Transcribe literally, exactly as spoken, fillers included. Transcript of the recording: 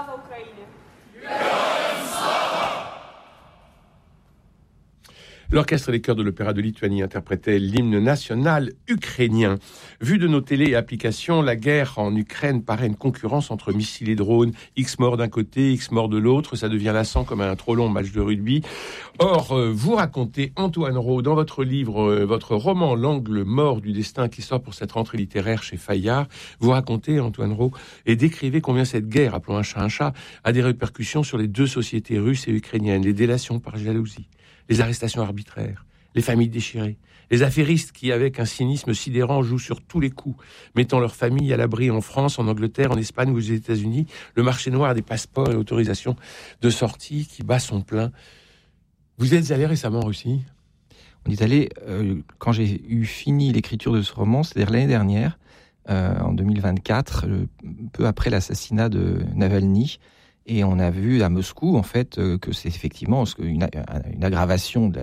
Slava Ukraini! L'orchestre des chœurs de l'Opéra de Lituanie interprétait l'hymne national ukrainien. Vu de nos télés et applications, la guerre en Ukraine paraît une concurrence entre missiles et drones. X morts d'un côté, X morts de l'autre. Ça devient lassant comme un trop long match de rugby. Or, euh, vous racontez, Antoine Rau, dans votre livre, euh, votre roman « L'angle mort du destin » qui sort pour cette rentrée littéraire chez Fayard, vous racontez, Antoine Rau, et décrivez combien cette guerre, appelons un chat un chat, a des répercussions sur les deux sociétés russes et ukrainiennes. Les délations par jalousie, les arrestations arbitraires, les familles déchirées, les affairistes qui, avec un cynisme sidérant, jouent sur tous les coups, mettant leurs familles à l'abri en France, en Angleterre, en Espagne ou aux États-Unis, le marché noir des passeports et autorisations de sortie qui bat son plein. Vous êtes allé récemment en Russie ? On est allé, euh, quand j'ai eu fini l'écriture de ce roman, c'est-à-dire l'année dernière, euh, en deux mille vingt-quatre, euh, peu après l'assassinat de Navalny. Et on a vu à Moscou, en fait, que c'est effectivement une, une aggravation de la,